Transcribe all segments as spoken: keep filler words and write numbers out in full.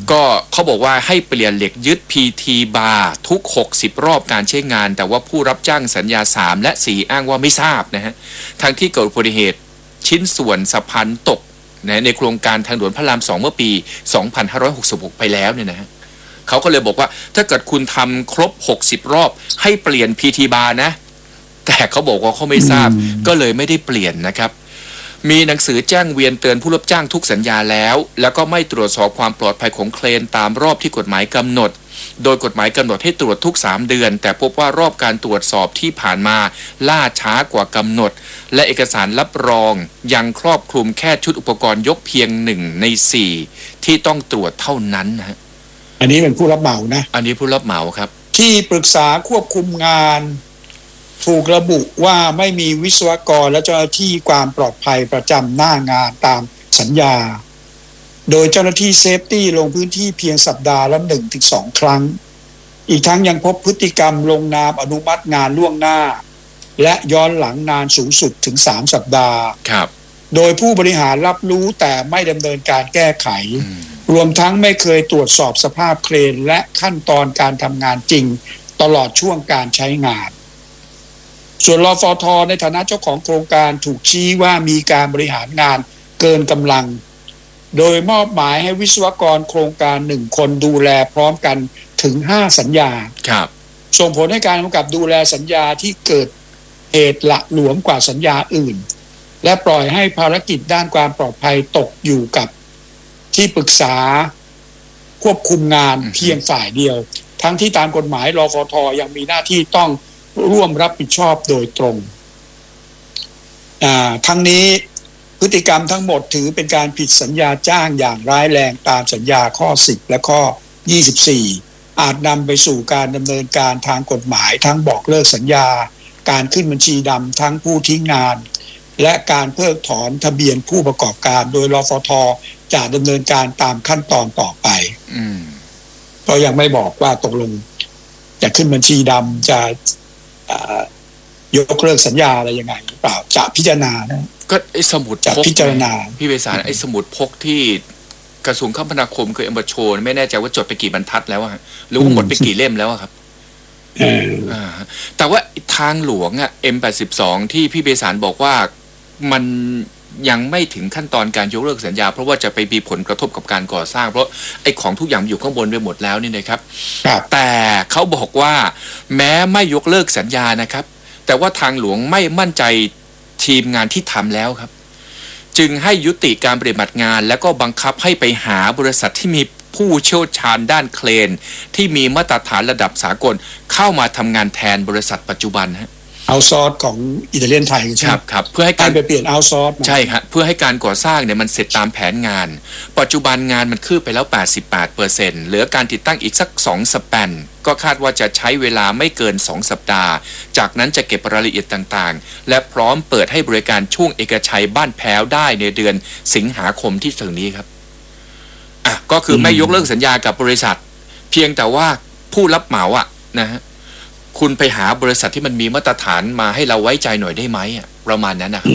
ก็เขาบอกว่าให้เปลี่ยนเหล็กยึด พี ที บาร์ทุกหกสิบรอบการใช้งานแต่ว่าผู้รับจ้างสัญญาสามและสี่อ้างว่าไม่ทราบนะฮะทั้งที่เกิดอุบัติเหตุชิ้นส่วนสะพานตกนะในโครงการทางด่วนพระรามสองเมื่อปีสองพันห้าร้อยหกสิบหกไปแล้วเนี่ยนะฮะเขาก็เลยบอกว่าถ้าเกิดคุณทำครบหกสิบรอบให้เปลี่ยน พี ที บาร์นะแต่เขาบอกว่าเขาไม่ทราบก็เลยไม่ได้เปลี่ยนนะครับมีหนังสือแจ้งเวียนเตือนผู้รับจ้างทุกสัญญาแล้วแล้วก็ไม่ตรวจสอบความปลอดภัยของเครนตามรอบที่กฎหมายกำหนดโดยกฎหมายกำหนดให้ตรวจทุกสามเดือนแต่พบว่ารอบการตรวจสอบที่ผ่านมาล่าช้ากว่ากำหนดและเอกสารรับรองยังครอบคลุมแค่ชุดอุปกรณ์ยกเพียงหนึ่งในสี่ที่ต้องตรวจเท่านั้นนะฮะอันนี้เป็นผู้รับเหมานะอันนี้ผู้รับเหมาครับที่ปรึกษาควบคุมงานถูกระบุว่าไม่มีวิศวกรและเจ้าหน้าที่ความปลอดภัยประจำหน้างานตามสัญญาโดยเจ้าหน้าที่เซฟตี้ลงพื้นที่เพียงสัปดาห์ละ หนึ่งถึงสอง ครั้งอีกทั้งยังพบพฤติกรรมลงนามอนุมัติงานล่วงหน้าและย้อนหลังนานสูงสุดถึงสามสัปดาห์ครับโดยผู้บริหารรับรู้แต่ไม่ดำเนินการแก้ไขรวมทั้งไม่เคยตรวจสอบสภาพเครนและขั้นตอนการทำงานจริงตลอดช่วงการใช้งานส่วนรฟท.ในฐานะเจ้าของโครงการถูกชี้ว่ามีการบริหารงานเกินกำลังโดยมอบหมายให้วิศวกรโครงการหนึ่งคนดูแลพร้อมกันถึงห้าสัญญาครับส่งผลให้การกำกับดูแลสัญญาที่เกิดเหตุหละหลวมกว่าสัญญาอื่นและปล่อยให้ภารกิจด้านความปลอดภัยตกอยู่กับที่ปรึกษาควบคุมงานเพียงฝ่ายเดียวทั้งที่ตามกฎหมายรฟท.ยังมีหน้าที่ต้องร่วมรับผิดชอบโดยตรงอ่าทั้งนี้พฤติกรรมทั้งหมดถือเป็นการผิดสัญญาจ้างอย่างร้ายแรงตามสัญญาข้อสิบและข้อยี่สิบสี่อาจนำไปสู่การดำเนินการทางกฎหมายทั้งบอกเลิกสัญญาการขึ้นบัญชีดำทั้งผู้ทิ้งงานและการเพิกถอนทะเบียนผู้ประกอบการโดยรฟท.จะดำเนินการตามขั้นตอนต่อไปก็ยังไม่บอกว่าตกลงจะขึ้นบัญชีดำจะยกเลิกสัญญาอะไรยังไงหรือเปล่าจะพิจารณานะก็ไอ้สมุดจะพิจารณาพี่เวสารไอ้สมุดพกที่กระทรวงคมนาคมเคยเอามาโชว์ไม่แน่ใจว่าจดไปกี่บรรทัดแล้วอะหรือว่าหมดไปกี่เล่มแล้วครับอ่าแต่ว่าทางหลวงอะ เอ็ม แปดสิบสอง ที่พี่เวสารบอกว่ามันยังไม่ถึงขั้นตอนการยกเลิกสัญญาเพราะว่าจะไปมีผลกระทบกับการก่อสร้างเพราะไอ้ของทุกอย่างอยู่ข้างบนไปหมดแล้วนี่นะครับแต่เขาบอกว่าแม้ไม่ยกเลิกสัญญานะครับแต่ว่าทางหลวงไม่มั่นใจทีมงานที่ทำแล้วครับจึงให้ยุติการปฏิบัติงานแล้วก็บังคับให้ไปหาบริษัทที่มีผู้เชี่ยวชาญด้านเครนที่มีมาตรฐานระดับสากลเข้ามาทำงานแทนบริษัทปัจจุบันฮะเอาซอร์สของอิตาเลียนไทยใช่ครับครับเพื่อให้การไปเปลี่ยนเอาซอร์สใช่ครับเพื่อให้การก่อสร้างเนี่ยมันเสร็จตามแผนงานปัจจุบันงานมันคืบไปแล้ว แปดสิบแปดเปอร์เซ็นต์ เหลือการติดตั้งอีกสักสองสแปนก็คาดว่าจะใช้เวลาไม่เกินสองสัปดาห์จากนั้นจะเก็บรายละเอียดต่างๆและพร้อมเปิดให้บริการช่วงเอกชัยบ้านแพ้วได้ในเดือนสิงหาคมที่ถึงนี้ครับอ่ะก็คือไม่ยกเลิกสัญญากับบริษัทเพียงแต่ว่าผู้รับเหมาอ่ะนะฮะคุณไปหาบริษัทที่มันมีมาตรฐานมาให้เราไว้ใจหน่อยได้ไหมอ่ะประมาณนั้นนะ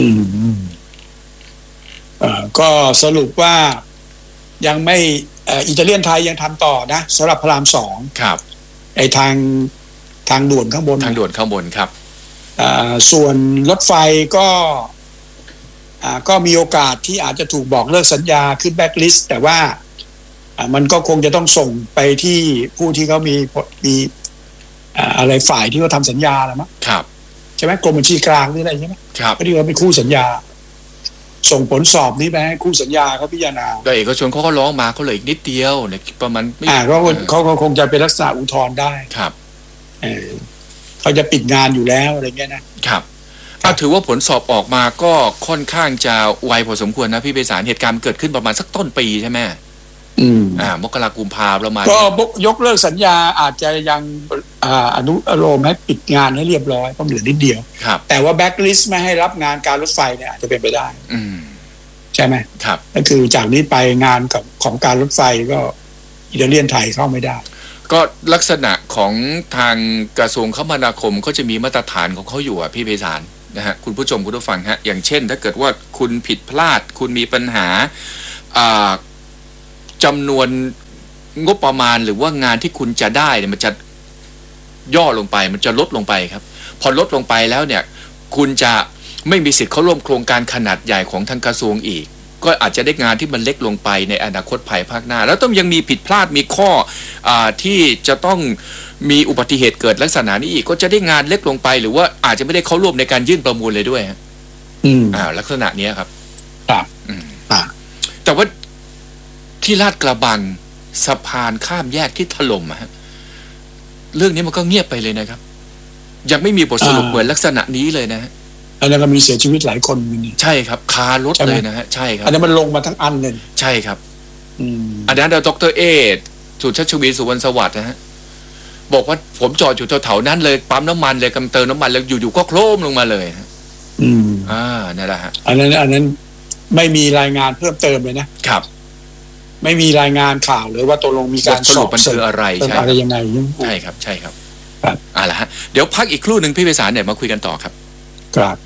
ก็สรุปว่ายังไม่อิตาเลียนไทยยังทำต่อนะสำหรับพระรามสองครับไอทางทางด่วนข้างบนทางด่วนข้างบนครับส่วนรถไฟก็ก็มีโอกาสที่อาจจะถูกบอกเลิกสัญญาขึ้นแบ็คลิสต์แต่ว่ามันก็คงจะต้องส่งไปที่ผู้ที่เขามีมีอะไรฝ่ายที่เขาทำสัญญาแล้วมั้งครับใช่ไหมกรมบัญชีกลางหรืออะไรใช่ไหมครับก็ที่เขาเป็นคู่สัญญาส่งผลสอบนี้ไปให้คู่สัญญาเขาพิจารณาโดยเอกชนเขาก็ร้องมาเขาเหลืออีกนิดเดียวเนี่ยประมาณอ่าเขาเขาคงจะเป็นลักษณะอุทธรณ์ได้ครับเออเขาจะปิดงานอยู่แล้วอะไรเงี้ยนะครับถ้าถือว่าผลสอบออกมาก็ค่อนข้างจะไวพอสมควรนะพี่เบสารเหตุการณ์เกิดขึ้นประมาณสักต้นปีใช่ไหมอืมอ่ามกราคมพาประมาณก็ยกเลิกสัญญาอาจจะยังอ่าอนุโลมให้ปิดงานให้เรียบร้อยเพราะเหลือนิดเดียวแต่ว่าแบ็คลิสต์ไม่ให้รับงานการรถไฟเนี่ยอาจจะเป็นไปได้อืมใช่ไหมครับก็คือจากนี้ไปงานกับของการรถไฟก็อิตาเลียนไทยเข้าไม่ได้ก็ลักษณะของทางกระทรวงคมนาคมก็จะมีมาตรฐานของเขาอยู่อ่ะพี่ไพศาลนะฮะคุณผู้ชมคุณผู้ฟังฮะอย่างเช่นถ้าเกิดว่าคุณผิดพลาดคุณมีปัญหาอ่าจำนวนงบประมาณหรือว่างานที่คุณจะได้เนี่ยมันจะย่อลงไปมันจะลดลงไปครับพอลดลงไปแล้วเนี่ยคุณจะไม่มีสิทธิ์เข้าร่วมโครงการขนาดใหญ่ของทางกระทรวงอีกก็อาจจะได้งานที่มันเล็กลงไปในอนาคตภายภาคหน้าแล้วต้องยังมีผิดพลาดมีข้ออาที่จะต้องมีอุบัติเหตุเกิดลักษณะนี้อีกก็จะได้งานเล็กลงไปหรือว่าอาจจะไม่ได้เข้าร่วมในการยื่นประมูลเลยด้วยฮะอืมอ่าลักษณะนี้ครับครับอืมอ่าแต่ว่าที่ลาดกระบังสะพานข้ามแยกที่ถล่มฮะเรื่องนี้มันก็เงียบไปเลยนะครับยังไม่มีบทสรุปเหมือนลักษณะนี้เลยนะฮะอันนั้นก็มีเสียชีวิตหลายคนนี่ใช่ครับคารถเลยนะฮะใช่ครับอันนั้นมันลงมาทั้งอันเลยใช่ครับอืมอันนั้นดรเอสุชัชวีสุวรรณสวัสดิ์นะฮะบอกว่าผมจอดอยู่แถวๆนั้นเลยปั๊มน้ำมันเลยกำเติมน้ำมันแล้วอยู่ๆก็โครมลงมาเลยอืมอ่านั่นแหละฮะอันนั้นอันนั้นไม่มีรายงานเพิ่มเติมเลยนะครับไม่มีรายงานข่าวเลยว่าตกลงมีการสอบมันคืออะไรใช่อะไรยังไงใช่ครับใช่ครับครับอ่าละฮะเดี๋ยวพักอีกครู่หนึ่งพี่ไพศาลเนี่ยมาคุยกันต่อครับครับ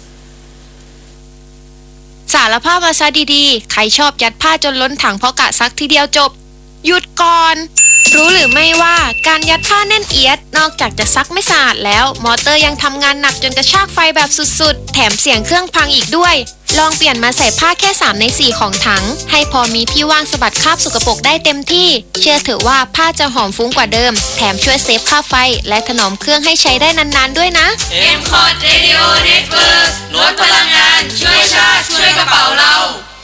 สารภาพมาซะดีๆใครชอบยัดผ้าจนล้นถังเพราะกะซักทีเดียวจบหยุดก่อนรู้หรือไม่ว่าการยัดผ้าแน่นเอียดนอกจากจะซักไม่สะอาดแล้วมอเตอร์ยังทำงานหนักจนกระชากไฟแบบสุดๆแถมเสียงเครื่องพังอีกด้วยลองเปลี่ยนมาใส่ผ้าแค่สามในสี่ของถังให้พอมีที่ว่างสะบัดคราบสกปรกได้เต็มที่เชื่อเถอะว่าผ้าจะหอมฟุ้งกว่าเดิมแถมช่วยเซฟค่าไฟและถนอมเครื่องให้ใช้ได้นานๆด้วยนะเอ็ม คอร์ด Radio Network ลดพลังงานช่วยชาติช่วยกระเป๋าเรา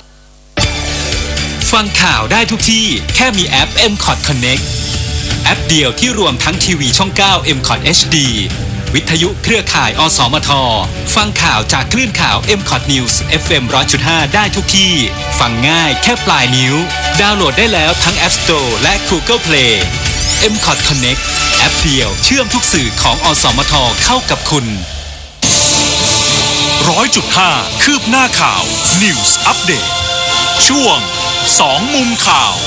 ฟังข่าวได้ทุกที่แค่มีแอป เอ็ม คอร์ด Connect แอปเดียวที่รวมทั้งทีวีช่องเก้า เอ็ม คอร์ด เอช ดี วิทยุเครือข่ายอสมทฟังข่าวจากคลื่นข่าว เอ็ม คอร์ด News เอฟ เอ็ม หนึ่งร้อยจุดห้า ได้ทุกที่ฟังง่ายแค่ปลายนิ้วดาวน์โหลดได้แล้วทั้ง App Store และ Google Play เอ็ม คอร์ด Connect แอปเดียวเชื่อมทุกสื่อของอสมทเข้ากับคุณ หนึ่งร้อยจุดห้า คืบหน้าข่าว News Update ช่วงสองมุมข่าว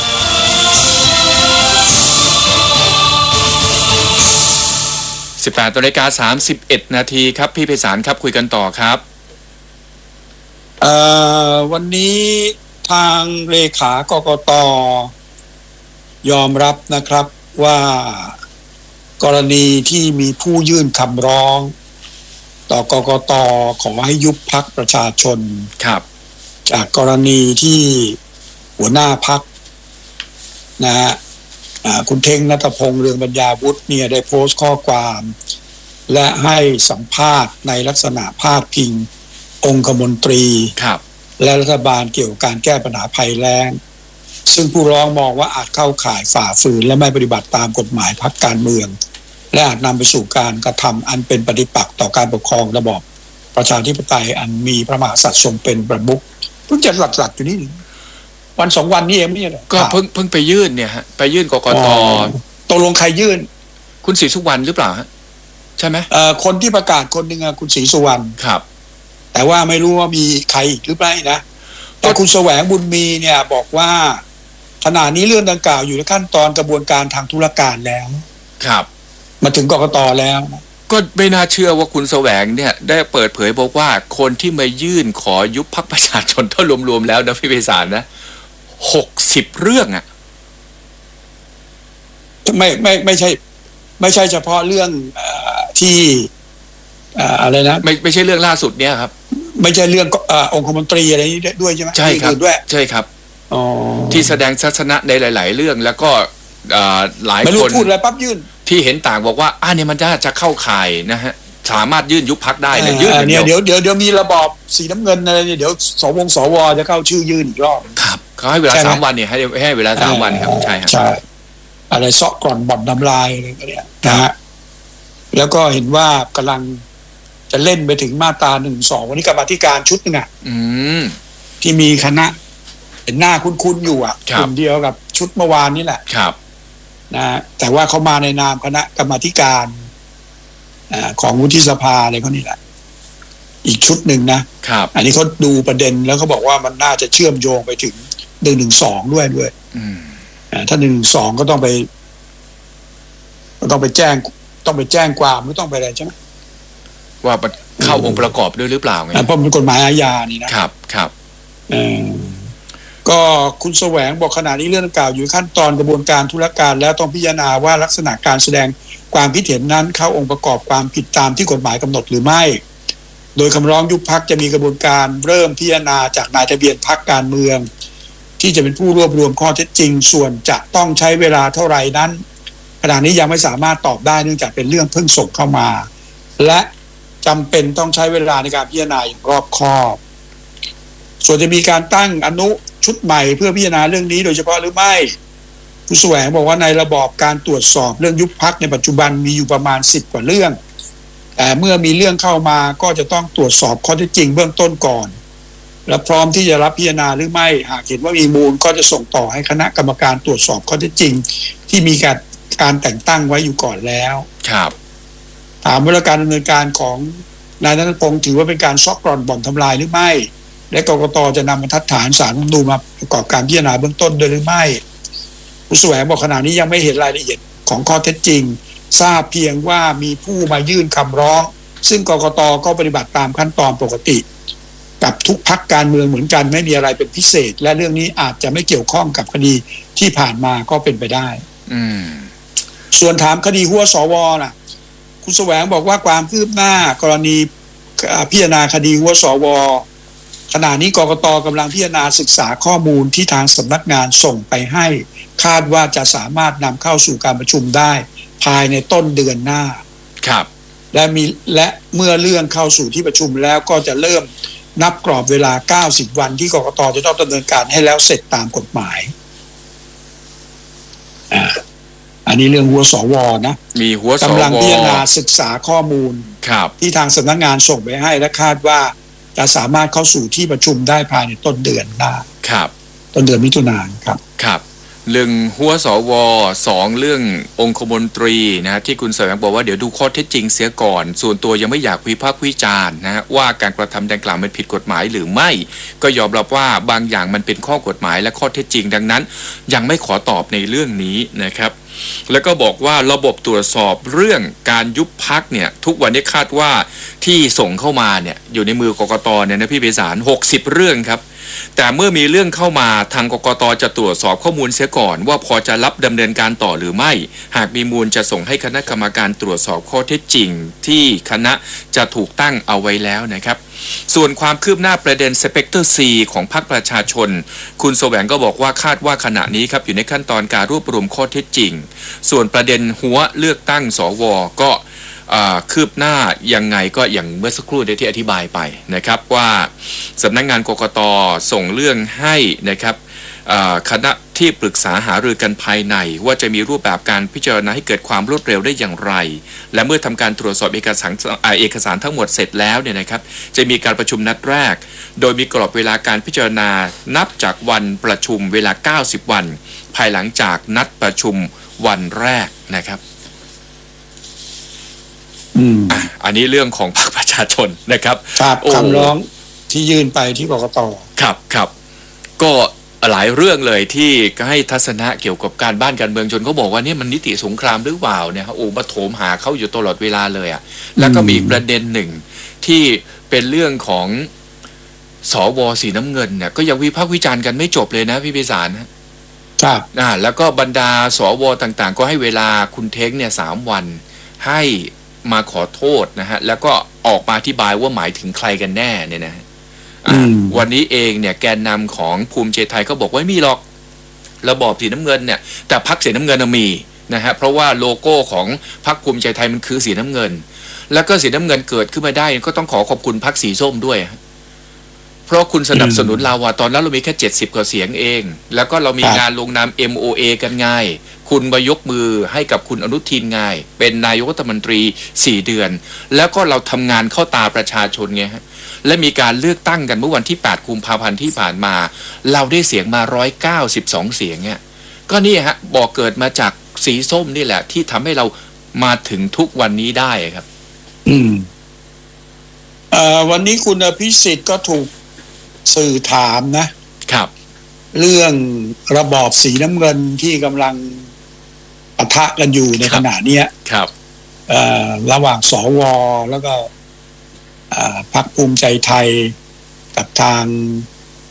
สิบแปดนาฬิกาสามสิบเอ็ดนาทีครับพี่ไพศาลครับคุยกันต่อครับเอ่อวันนี้ทางเลขากกต.ยอมรับนะครับว่ากรณีที่มีผู้ยื่นคำร้องต่อกกต.ขอให้ยุบพรรคประชาชนครับจากกรณีที่หัวหน้าพรรคนะฮะคุณเท่งณัฐพงษ์เรืองบรรยาวุฒิเนี่ยได้โพสต์ข้อความและให้สัมภาษณ์ในลักษณะพาดพิงองคมนตรีและรัฐบาลเกี่ยวกับการแก้ปัญหาภัยแล้งซึ่งผู้ร้องมองว่าอาจเข้าข่ายฝ่าฝืนและไม่ปฏิบัติตามกฎหมายพรรคการเมืองและอาจนำไปสู่การกระทำอันเป็นปฏิปักษ์ต่อการปกครองระบอบประชาธิปไตยอันมีพระมหากษัตริย์ทรงเป็นประมุขเพิ่งจะหลักๆอยู่นี่วันสองวันนี้เองไม่ใช่เหรอก็เพิ่งเพิ่งไปยื่นเนี่ยฮะไปยื่นกกต. ตกลงใครยื่นคุณศรีสุวรรณหรือเปล่าฮะใช่ไหมเอ่อคนที่ประกาศคนหนึ่งอะคุณศรีสุวรรณครับแต่ว่าไม่รู้ว่ามีใครอีกหรือไม่นะแต่คุณแสวงบุญมีเนี่ยบอกว่าขณะนี้เรื่องดังกล่าวอยู่ในขั้นตอนกระบวนการทางธุรการแล้วครับมาถึงกกต.แล้วก็ไม่น่าเชื่อว่าคุณแสวงเนี่ยได้เปิดเผยบอกว่าคนที่มายื่นขอยุบพรรคประชาชนถ้ารวมๆแล้วนะพี่ไพศาลนะหกสิบเรื่องอ่ะไม่ไม่ไม่ใช่ไม่ใช่เฉพาะเรื่องอที่อะไรนะไม่ไม่ใช่เรื่องล่าสุดเนี่ยครับไม่ใช่เรื่ององคมนตรีอะไรนี้ด้วยใช่ไหมใช่ครับด้วยใช่ครับอ๋อที่แสดงทัศนะในหลายๆเรื่องแล้วก็หลายคนพูดอะไรปั๊บยื่นที่เห็นต่างบอกว่าอ่าเนี่ยมันน่าจะเข้าข่ายนะฮะสามารถยื่นยุบพรรคได้เลยยื่นเนี่ยเดี๋ยวเดี๋ยวเดี๋ยวมีระบอบสีน้ำเงินอะไรเนี่ยเดี๋ยวสวงสวจะเข้าชื่อยื่นอีกรอบครับเขาให้เวลาสามวันเนี่ยให้ให้เวลาสามวันครับใช่ครับใช่อะไรเซาะก่อนบ่อนน้ำลายอะไรก็เนี่ยนะฮะแล้วก็เห็นว่ากำลังจะเล่นไปถึงมาตราหนึ่งสองวันนี้กรรมาธิการชุดนึงอ่ะที่มีคณะเห็นหน้าคุ้นๆอยู่อ่ะกลุ่มเดียวกับชุดเมื่อวานนี่แหละครับนะแต่ว่าเขามาในนามคณะกรรมาธิการของวุฒิสภาอะไรเขานี่แหละอีกชุดหนึ่งนะครับอันนี้เขาดูประเด็นแล้วเขาบอกว่ามันน่าจะเชื่อมโยงไปถึงหนึ่งหนึ่งสองด้วยด้วยถ้าหนึ่งหนึ่งสองก็ต้องไปก็ต้องไปแจ้งต้องไปแจ้งความไม่ต้องไปอะไรใช่ไหมว่าเข้าองค์ประกอบด้วยหรือเปล่าไงเพราะมันเป็นกฎหมายอาญานี่นะครับครับเออก็คุณแสวงบอกขณะนี้เรื่องดังกล่าวอยู่ขั้นตอนกระบวนการธุรการแล้วต้องพิจารณาว่าลักษณะการแสดงความคิดเห็นนั้นเข้าองค์ประกอบความผิดตามที่กฎหมายกำหนดหรือไม่โดยคำร้องยุบพรรคจะมีกระบวนการเริ่มพิจารณาจากนายทะเบียนพรรคการเมืองที่จะเป็นผู้รวบรวมข้อเท็จจริงส่วนจะต้องใช้เวลาเท่าไหร่นั้นขณะนี้ยังไม่สามารถตอบได้เนื่องจากเป็นเรื่องเพิ่งส่งเข้ามาและจำเป็นต้องใช้เวลาในการพิจารณาอย่างรอบคอบส่วนจะมีการตั้งอนุชุดใหม่เพื่อพิจารณาเรื่องนี้โดยเฉพาะหรือไม่ผู้แสวงบอกว่าในระบอบการตรวจสอบเรื่องยุบพรรคในปัจจุบันมีอยู่ประมาณสิบกว่าเรื่องแต่เมื่อมีเรื่องเข้ามาก็จะต้องตรวจสอบข้อเท็จจริงเบื้องต้นก่อนและพร้อมที่จะรับพิจารณาหรือไม่หากเห็นว่ามีมูลก็จะส่งต่อให้คณะกรรมการตรวจสอบข้อเท็จจริงที่มีการการแต่งตั้งไว้อยู่ก่อนแล้วครับถามว่าการดำเนินการของนายณัฐพงศ์ถือว่าเป็นการซอกกร่อนบ่อนทำลายหรือไม่และกกต.จะนำบรรทัดฐานศาลรัฐธรรมนูญมาประกอบการพิจารณาเบื้องต้นด้วยหรือไม่ผู้แสวงบอกขณะนี้ยังไม่เห็นรายละเอียดของข้อเท็จจริงทราบเพียงว่ามีผู้มายื่นคำร้องซึ่งกกต.ก็ปฏิบัติตามขั้นตอนปกติกับทุกพรรคการเมืองเหมือนกันไม่มีอะไรเป็นพิเศษและเรื่องนี้อาจจะไม่เกี่ยวข้องกับคดีที่ผ่านมาก็เป็นไปได้อืมส่วนถามคดีหัวสวน่ะคุณแสวงบอกว่าความคืบหน้ากรณีพิจารณาคดีหัวสวขณะนี้กกต.กำลังพิจารณาศึกษาข้อมูลที่ทางสำนักงานส่งไปให้คาดว่าจะสามารถนำเข้าสู่การประชุมได้ภายในต้นเดือนหน้าครับและมีและเมื่อเรื่องเข้าสู่ที่ประชุมแล้วก็จะเริ่มนับกรอบเวลาเก้าสิบวันที่กกต.จะต้องดำเนินการให้แล้วเสร็จตามกฎหมายอ่าอันนี้เรื่องหัวสวนะมีหัวสวกำลังพิจารณาศึกษาข้อมูลที่ทางสำนักงานส่งไปให้และคาดว่าจะสามารถเข้าสู่ที่ประชุมได้ภายในต้นเดือนหน้าครับต้นเดือนมิถุนายนครับครับเรื่องหัวสวสองเรื่ององคมนตรีนะที่คุณแสวงบอกว่าเดี๋ยวดูข้อเท็จจริงเสียก่อนส่วนตัวยังไม่อยากวิพากษ์วิจารณ์นะว่าการกระทำดังกล่าวมันผิดกฎหมายหรือไม่ก็ยอมรับว่าบางอย่างมันเป็นข้อกฎหมายและข้อเท็จจริงดังนั้นยังไม่ขอตอบในเรื่องนี้นะครับแล้วก็บอกว่าระบบตรวจสอบเรื่องการยุบพรรคเนี่ยทุกวันนี้คาดว่าที่ส่งเข้ามาเนี่ยอยู่ในมือกกต.เนี่ยนะพี่ไพศาลหกสิบเรื่องครับแต่เมื่อมีเรื่องเข้ามาทางกกต.จะตรวจสอบข้อมูลเสียก่อนว่าพอจะรับดำเนินการต่อหรือไม่หากมีมูลจะส่งให้คณะกรรมการตรวจสอบข้อเท็จจริงที่คณะจะถูกตั้งเอาไว้แล้วนะครับส่วนความคืบหน้าประเด็นสเปกเตอร์ C ของพรรคประชาชนคุณแสวงก็บอกว่าคาดว่าขณะนี้ครับอยู่ในขั้นตอนการรวบรวมข้อเท็จจริงส่วนประเด็นหัวเลือกตั้งสวก็คืบหน้ายังไงก็อย่างเมื่อสักครู่ที่อธิบายไปนะครับว่าสำนักงานกกต.ส่งเรื่องให้นะครับคณะที่ปรึกษาหารือกันภายในว่าจะมีรูปแบบการพิจารณาให้เกิดความรวดเร็วได้อย่างไรและเมื่อทำการตรวจสอบเอกสารเอกสารทั้งหมดเสร็จแล้วเนี่ยนะครับจะมีการประชุมนัดแรกโดยมีกรอบเวลาการพิจารณานับจากวันประชุมเวลาเก้าสิบวันภายหลังจากนัดประชุมวันแรกนะครับอืมอ่ะอันนี้เรื่องของพรรคประชาชนนะครับครับคำร้องที่ยื่นไปที่กกต. ครับครับก็หลายเรื่องเลยที่ก็ให้ทัศนะเกี่ยวกับการบ้านการเมืองจนเขาบอกว่านี่มันนิติสงครามหรือเปล่าเนี่ยโอ้มาโถมหาเขาอยู่ตลอดเวลาเลยอ่ะแล้วก็มีประเด็นหนึ่งที่เป็นเรื่องของสวสีน้ำเงินเนี่ยก็ยังวิพากษ์วิจารณ์กันไม่จบเลยนะพี่ไพศาลครับอ่าแล้วก็บรรดาสวต่างๆก็ให้เวลาคุณเท้งเนี่ยสามวันให้มาขอโทษนะฮะแล้วก็ออกมาอธิบายว่าหมายถึงใครกันแน่เนี่ยนะวันนี้เองเนี่ยแกนนำของภูมิใจไทยก็บอกว่าไม่มีหรอกระบอบสีน้ำเงินเนี่ยแต่พรรคสีน้ำเงินมีนะฮะเพราะว่าโลโก้ของพรรคภูมิใจไทยมันคือสีน้ำเงินแล้วก็สีน้ำเงินเกิดขึ้นมาได้ก็ต้องขอขอบคุณพรรคสีส้มด้วยเพราะคุณสนับสนุนเราอะตอนนั้นเรามีแค่เจ็ดสิบกว่าเสียงเองแล้วก็เรามีงานลงนาม เอ็ม โอ เอ กันไงคุณมายกมือให้กับคุณอนุทินไงเป็นนายกรัฐมนตรีสี่เดือนแล้วก็เราทำงานเข้าตาประชาชนไงฮะและมีการเลือกตั้งกันเมื่อวันที่แปดกุมภาพันธ์ที่ผ่านมาเราได้เสียงมาหนึ่งร้อยเก้าสิบสองเสียงเนี่ยก็นี่ฮะบอกเกิดมาจากสีส้มนี่แหละที่ทำให้เรามาถึงทุกวันนี้ได้ครับอืมเอ่อวันนี้คุณอภิสิทธิ์ก็ถูกสื่อถามนะครับเรื่องระบอบสีน้ำเงินที่กำลังปะทะกันอยู่ในขณะนี้ครับเอ่อระหว่างสวแล้วก็พรรคภูมิใจไทยกับทาง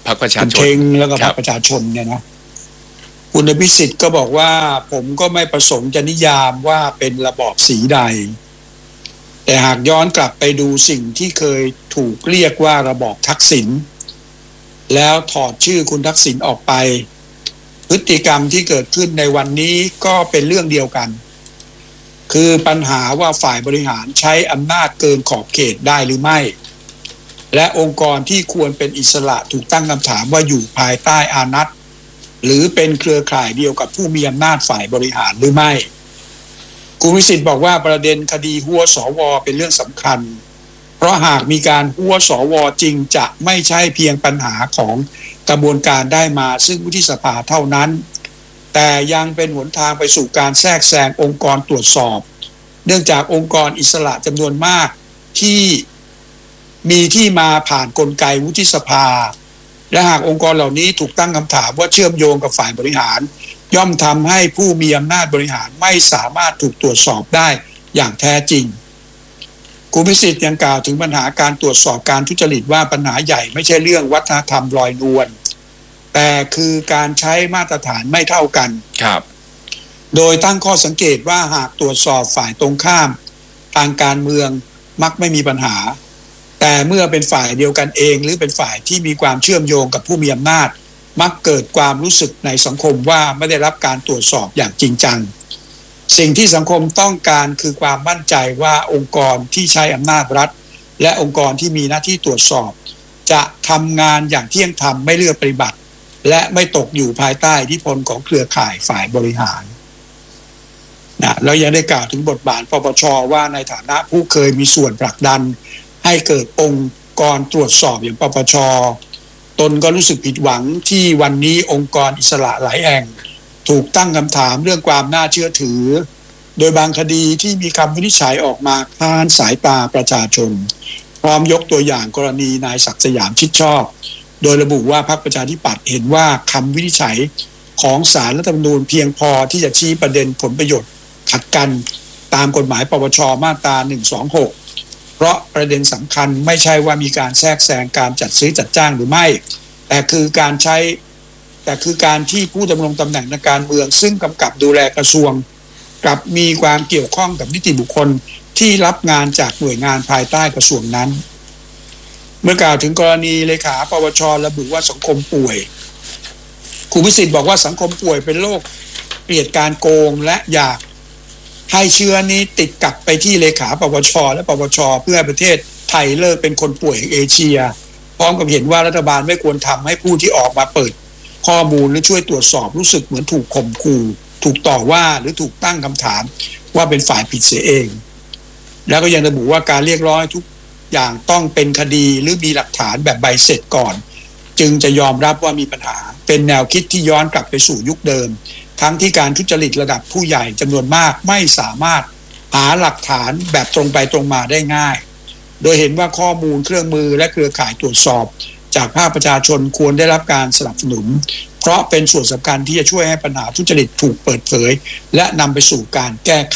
พรรคประชาคุณชนเชงแล้วก็พครรัรบคประชาชนเนี่ยนะคุณอภิสิทธิ์ก็บอกว่าผมก็ไม่ประสงค์จะนิยามว่าเป็นระบอบสีใดแต่หากย้อนกลับไปดูสิ่งที่เคยถูกเรียกว่าระบอบทักษิณแล้วถอดชื่อคุณทักษิณออกไปพฤติกรรมที่เกิดขึ้นในวันนี้ก็เป็นเรื่องเดียวกันคือปัญหาว่าฝ่ายบริหารใช้อำนาจเกินขอบเขตได้หรือไม่และองค์กรที่ควรเป็นอิสระถูกตั้งคำถามว่าอยู่ภายใต้อานัตหรือเป็นเครือข่ายเดียวกับผู้มีอำนาจฝ่ายบริหารหรือไม่คุณวิสิทธิ์บอกว่าประเด็นคดีหัวสวเป็นเรื่องสำคัญเพราะหากมีการหัวสวจริงจะไม่ใช่เพียงปัญหาของกระบวนการได้มาซึ่งวุฒิสภาเท่านั้นแต่ยังเป็นหนทางไปสู่การแทรกแซงองค์กรตรวจสอบเนื่องจากองค์กรอิสระจำนวนมากที่มีที่มาผ่านกลไกวุฒิสภาและหากองค์กรเหล่านี้ถูกตั้งคำถามว่าเชื่อมโยงกับฝ่ายบริหารย่อมทำให้ผู้มีอำนาจบริหารไม่สามารถถูกตรวจสอบได้อย่างแท้จริงคุณพิสิทธิ์ยังกล่าวถึงปัญหาการตรวจสอบการทุจริตว่าปัญหาใหญ่ไม่ใช่เรื่องวัฒนธรรมลอยนวลแต่คือการใช้มาตรฐานไม่เท่ากันครับโดยตั้งข้อสังเกตว่าหากตรวจสอบฝ่ายตรงข้ามทางการเมืองมักไม่มีปัญหาแต่เมื่อเป็นฝ่ายเดียวกันเองหรือเป็นฝ่ายที่มีความเชื่อมโยงกับผู้มีอำนาจมักเกิดความรู้สึกในสังคมว่าไม่ได้รับการตรวจสอบอย่างจริงจังสิ่งที่สังคมต้องการคือความมั่นใจว่าองค์กรที่ใช้อำนาจรัฐและองค์กรที่มีหน้าที่ตรวจสอบจะทำงานอย่างเที่ยงธรรมไม่เลือกปฏิบัติและไม่ตกอยู่ภายใต้อิทธิพลของเครือข่ายฝ่ายบริหารนะแล้วยังได้กล่าวถึงบทบาทปปช.ว่าในฐานะผู้เคยมีส่วนผลักดันให้เกิดองค์กรตรวจสอบอย่างปปช.ตนก็รู้สึกผิดหวังที่วันนี้องค์กรอิสระหลายแห่งถูกตั้งคำถามเรื่องความน่าเชื่อถือโดยบางคดีที่มีคำวินิจฉัยออกมาผ่านสายตาประชาชนพร้อมยกตัวอย่างกรณีนายศักดิ์สยามชิดชอบโดยระบุว่าพรรคประชาธิปัตย์เห็นว่าคำวินิจฉัยของศาลรัฐธรรมนูญเพียงพอที่จะชี้ประเด็นผลประโยชน์ขัดกันตามกฎหมายปปช.มาตราหนึ่งสองหกเพราะประเด็นสำคัญไม่ใช่ว่ามีการแทรกแซงการจัดซื้อจัดจ้างหรือไม่แต่คือการใช้แต่คือการที่ผู้ดำรงตำแหน่งทางการเมืองซึ่งกำกับดูแลกระทรวงกลับมีความเกี่ยวข้องกับนิติบุคคลที่รับงานจากหน่วยงานภายใต้กระทรวงนั้นเมื่อกล่าวถึงกรณีเลขาปปช.ระบุว่าสังคมป่วยคุณวิสิทธิ์บอกว่าสังคมป่วยเป็นโรคเกลียดการโกงและอยากให้เชื้อนี้ติดกลับไปที่เลขาปปช.และปปช.เพื่อประเทศไทยเลิกเป็นคนป่วยแห่งเอเชียพร้อมกับเห็นว่ารัฐบาลไม่ควรทำให้ผู้ที่ออกมาเปิดข้อมูลหรือช่วยตรวจสอบรู้สึกเหมือนถูกข่มขู่ถูกต่อว่าหรือถูกตั้งคำถามว่าเป็นฝ่ายผิดเสียเองแล้วก็ยังระบุว่าการเรียกร้องทุกอย่างต้องเป็นคดีหรือมีหลักฐานแบบใบเสร็จก่อนจึงจะยอมรับว่ามีปัญหาเป็นแนวคิดที่ย้อนกลับไปสู่ยุคเดิมทั้งที่การทุจริตระดับผู้ใหญ่จำนวนมากไม่สามารถหาหลักฐานแบบตรงไปตรงมาได้ง่ายโดยเห็นว่าข้อมูลเครื่องมือและเครือข่ายตรวจสอบจากภาคประชาชนควรได้รับการสนับสนุนเพราะเป็นส่วนสำคัญที่จะช่วยให้ปัญหาทุจริตถูกเปิดเผยและนำไปสู่การแก้ไข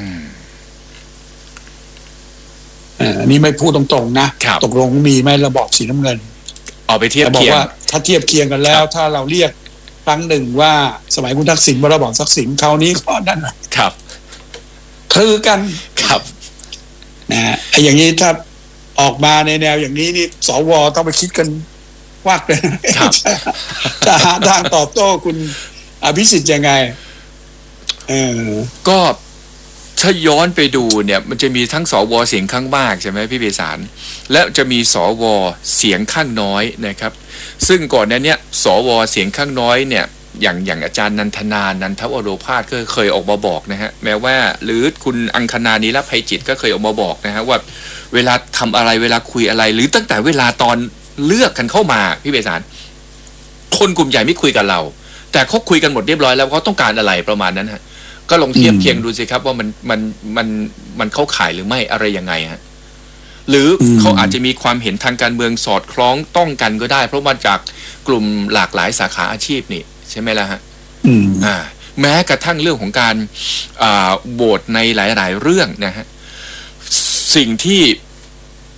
อันนี้ไม่พูดตรงๆนะตกลงมีไหมระบอบสีน้ำเงินเอาไปเทียบเคียงบอกว่าถ้าเทียบเคียงกันแล้วถ้าเราเรียกครั้งหนึ่งว่าสมัยคุณทักษิณว่าระบอบทักษิณคราวนี้ก็นั่นแหละครับคือกันครับนะไอ้อย่างนี้ถ้าออกมาในแนวอย่างนี้นี่สวต้องไปคิดกันวักเลยจะหาทางตอบโต้คุณอภิสิทธิ์ยังไงเออก็ถ้าย้อนไปดูเนี่ยมันจะมีทั้งสวเสียงข้างมากใช่ไหมพี่เบสารและจะมีสวเสียงข้างน้อยนะครับซึ่งก่อนนั้นเนี่ยสวเสียงข้างน้อยเนี่ยอย่างอย่างอาจารย์นันทนานันทวโรภาสก็เคยออกมาบอกนะฮะแม้ว่าหรือคุณอังคณานิรภัยจิตก็เคยออกมาบอกนะฮะว่าเวลาทำอะไรเวลาคุยอะไรหรือตั้งแต่เวลาตอนเลือกกันเข้ามาพี่เบสารคนกลุ่มใหญ่ไม่คุยกับเราแต่เขาคุยกันหมดเรียบร้อยแล้วเขาต้องการอะไรประมาณนั้นฮะก็ลองเทียบเคียงดูสิครับว่ามันมันมันมันเข้าข่ายหรือไม่อะไรยังไงฮะหรือเขาอาจจะมีความเห็นทางการเมืองสอดคล้องต้องกันก็ได้เพราะมาจากกลุ่มหลากหลายสาขาอาชีพนี่ใช่ไหมล่ะฮะอ่าแม้กระทั่งเรื่องของการอ่าโหวตในหลายๆเรื่องนะฮะสิ่งที่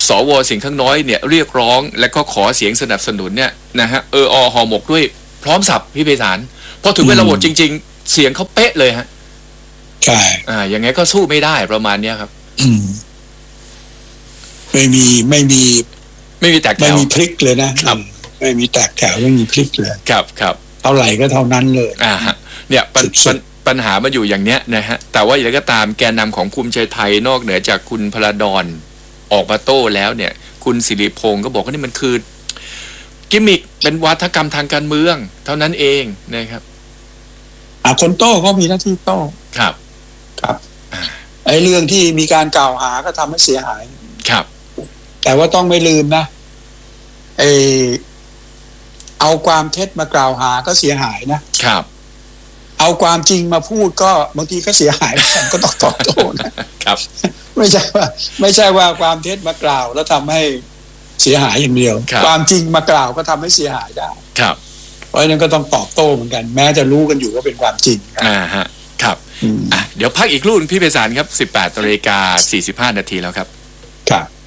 สวเสียงข้างน้อยเนี่ยเรียกร้องและก็ขอเสียงสนับสนุนเนี่ยนะฮะเอออห่อหมกด้วยพร้อมสับพี่ไพศาลพอถึงเวลาโหวตจริงๆเสียงเขาเป๊ะเลยฮะใช่อ่าอย่างไงก็สู้ไม่ได้ประมาณเนี้ยครับอืมไม่มีไม่มีไม่มีแตกแถวไม่มีพลิกเลยนะครับไม่มีแตกแถวไม่มีพลิกเลยครับครับเท่าไหร่ก็เท่านั้นเลยอ่าฮะเนี่ยปัญปัญหามันอยู่อย่างเนี้ยนะฮะแต่ว่าอย่างไรก็ตามแกนนำของภูมิใจไทยนอกเหนือจากคุณพลดอนออกมาโต้แล้วเนี่ยคุณสิริพงศ์ก็บอกว่านี่มันคือกิมมิคเป็นวาทกรรมทางการเมืองเท่านั้นเองนะครับอ่าคนโต้เขามีหน้าที่โต้ครับครับไอ้เรื่องที่มีการกล่าวหาก็ทำให้เสียหายครับแต่ว่าต้องไม่ลืมนะไอเอาความเท็จมากล่าวหาก็เสียหายนะครับเอาความจริงมาพูดก็บางทีก็เสียหายมันก็ต้องตอบโต้นะครับไม่ใช่ว่าไม่ใช่ว่าความเท็จมากล่าวแล้วทำให้เสียหายอย่างเดียวความจริงมากล่าวก็ทำให้เสียหายได้ครับเพราะฉะนั้นก็ต้องตอบโต้เหมือนกันแม้จะรู้กันอยู่ว่าเป็นความจริงอ่าฮะครับอ่ะเดี๋ยวพักอีกรุ่นพี่ไพศาลครับสิบแปดนาฬิกาสี่สิบห้านาทีแล้วครับครับ